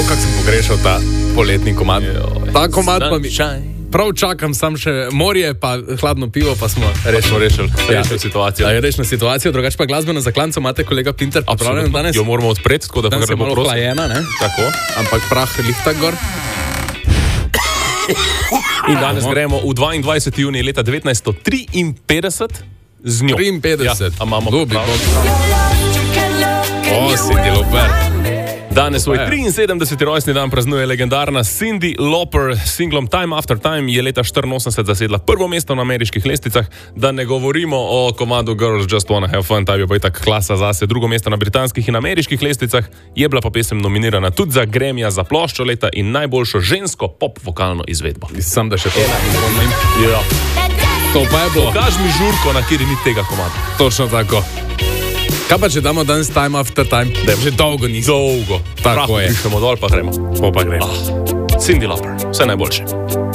kako sem pogrešal ta poletni komad. Ta komad pa mi... Prav čakam, sam še morje, pa hladno pivo, pa smo rešili situacijo. Ja, rešili situacijo, drugače pa glasbeno zaklanco imate, kolega Pinter, popravljeno danes. Jo moramo odpreti, tako da danes je malo hlajena, ne? Tako. Ampak prah lihta gor. In danes gremo v 22. junij leta 1953 z njo. 53. Ja, a imamo prav. Cindy Lauper. Danes svoj 73. rojstni dan praznuje legendarna Cyndi Lauper. S singlom Time After Time je leta 1984 zasedla prvo mesto na ameriških lestvicah. Da ne govorimo o komadu Girls Just Wanna Have Fun, ta je pa itak klasa zase. Drugo mesto na britanskih in ameriških lestvicah. Je bila pa pesem nominirana tudi za Grammyja za ploščo leta in najboljšo žensko pop vokalno izvedbo. Sam da še to. Ja. To pa je bilo. Pokaž mi žurko, na kjeri ni tega komada. Točno tako. Kaj pa, če damo danes Time After Time? Že dolgo nismo. Dolgo. Tako je. Pišemo dol, pa gremo. Pa gremo. Cyndi Lauper. Vse najboljše.